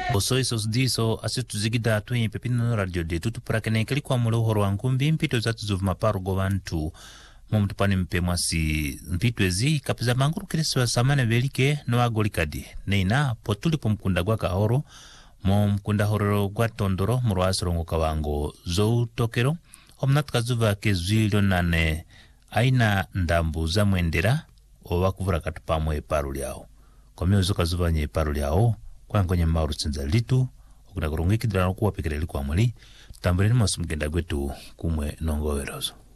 Oso iso diso asituzigida tuye pepino radio de tutuprakene kali kwa mulo horo wankumbi mpito zatu zuvuma paru go bantu mumtupani mpemwasi mpito ezi kapiza manguru kiriswa samane velike no agolikadi neina potuli pomkunda gwa kahoro mumkunda horo gwa tondoro murwasirongo kawango zou tokero omnatuka zuva kezwilo nane aina ndambu za mwendera owakuvura katupamwe paru liao komyozo kazuva nye paru liao kwa kwenye mauru tsinza litu okuna kurungiki drano kuwa pekereli kwa mwali tambuleni masumgenda gwetu kumwe nongo werozo.